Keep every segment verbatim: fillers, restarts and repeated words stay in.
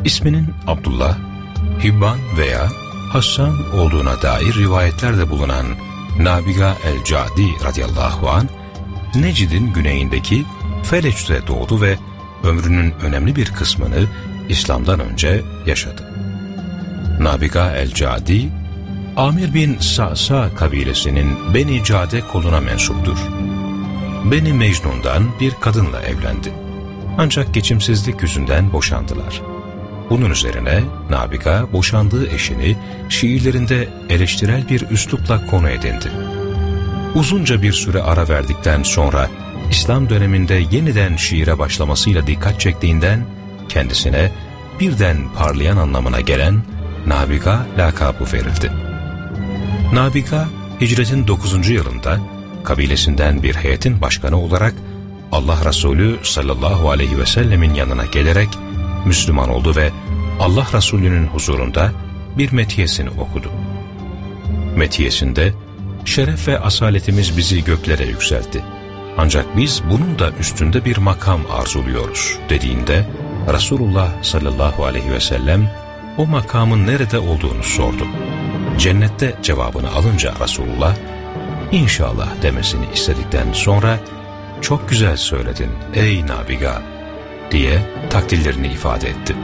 İsminin Abdullah, Hibban veya Hassan olduğuna dair rivayetlerde bulunan Nabiga el-Cadi radıyallahu anh, Necid'in güneyindeki Feleç'te doğdu ve ömrünün önemli bir kısmını İslam'dan önce yaşadı. Nabiga el-Cadi, Amir bin Sa'sa kabilesinin Beni Cade koluna mensuptur. Beni Mecnun'dan bir kadınla evlendi. Ancak geçimsizlik yüzünden boşandılar. Bunun üzerine Nabiga boşandığı eşini şiirlerinde eleştirel bir üslupla konu edindi. Uzunca bir süre ara verdikten sonra İslam döneminde yeniden şiire başlamasıyla dikkat çektiğinden kendisine birden parlayan anlamına gelen Nabiga lakabı verildi. Nabiga hicretin dokuzuncu yılında kabilesinden bir heyetin başkanı olarak Allah Resulü sallallahu aleyhi ve sellemin yanına gelerek Müslüman oldu ve Allah Resulü'nün huzurunda bir metiyesini okudu. Metiyesinde şeref ve asaletimiz bizi göklere yükseltti. Ancak biz bunun da üstünde bir makam arzuluyoruz dediğinde Resulullah sallallahu aleyhi ve sellem o makamın nerede olduğunu sordu. Cennette cevabını alınca Resulullah İnşallah demesini istedikten sonra çok güzel söyledin ey Nabiga diye takdirlerini ifade etti.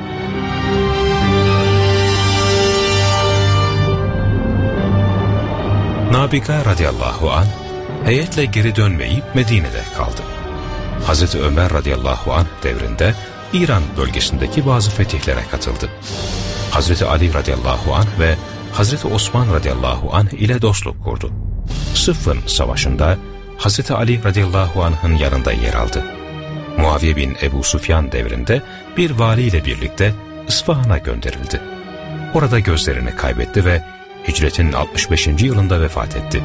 Nabiga radıyallahu anh heyetle geri dönmeyip Medine'de kaldı. Hazreti Ömer radıyallahu anh devrinde İran bölgesindeki bazı fetihlere katıldı. Hazreti Ali radıyallahu anh ve Hazreti Osman radıyallahu anh ile dostluk kurdu. Sıffın Savaşı'nda Hazreti Ali radıyallahu anh'ın yanında yer aldı. Muaviye bin Ebu Süfyan devrinde bir vali ile birlikte İsfahan'a gönderildi. Orada gözlerini kaybetti ve hicretin altmış beşinci yılında vefat etti.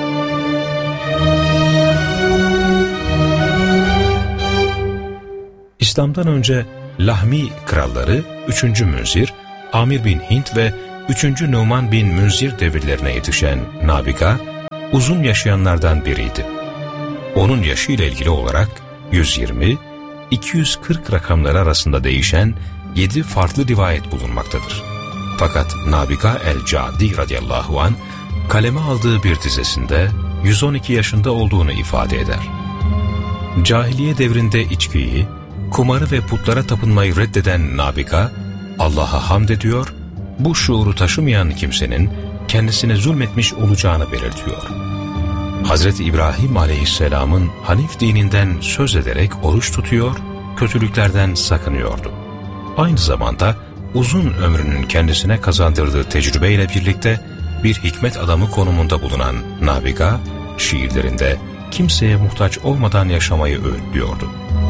İslam'dan önce Lahmi kralları üçüncü Münzir, Amir bin Hint ve üçüncü Numan bin Münzir devirlerine yetişen Nabiga, uzun yaşayanlardan biriydi. Onun yaşı ile ilgili olarak yüz yirmi iki yüz kırk rakamları arasında değişen yedi farklı rivayet bulunmaktadır. Fakat Nabiga el-Cadi radıyallahu anh kaleme aldığı bir dizesinde yüz on iki yaşında olduğunu ifade eder. Cahiliye devrinde içkiyi, kumarı ve putlara tapınmayı reddeden Nabiga, Allah'a hamd ediyor, bu şuuru taşımayan kimsenin kendisine zulmetmiş olacağını belirtiyor. Hazreti İbrahim aleyhisselamın Hanif dininden söz ederek oruç tutuyor, kötülüklerden sakınıyordu. Aynı zamanda uzun ömrünün kendisine kazandırdığı tecrübeyle birlikte bir hikmet adamı konumunda bulunan Nabiga, şiirlerinde kimseye muhtaç olmadan yaşamayı öğütlüyordu.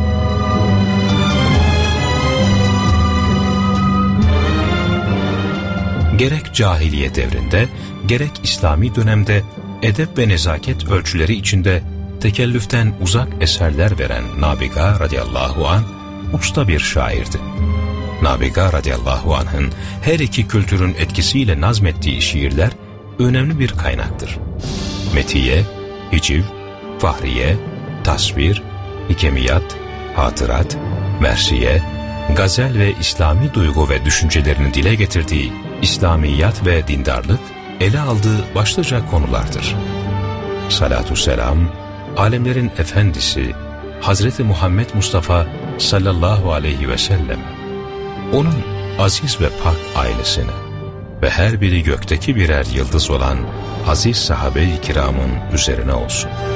Gerek cahiliye devrinde, gerek İslami dönemde edep ve nezaket ölçüleri içinde tekellüften uzak eserler veren Nabiga radıyallahu anh usta bir şairdi. Nabiga radıyallahu anh'ın her iki kültürün etkisiyle nazmettiği şiirler önemli bir kaynaktır. Metiye, hiciv, fahriye, tasvir, hikemiyat, hatırat, mersiye, gazel ve İslami duygu ve düşüncelerini dile getirdiği İslamiyat ve dindarlık ele aldığı başlıca konulardır. Salatü selam, alemlerin efendisi Hazreti Muhammed Mustafa sallallahu aleyhi ve sellem, onun aziz ve pak ailesine ve her biri gökteki birer yıldız olan aziz sahabe-i kiramın üzerine olsun.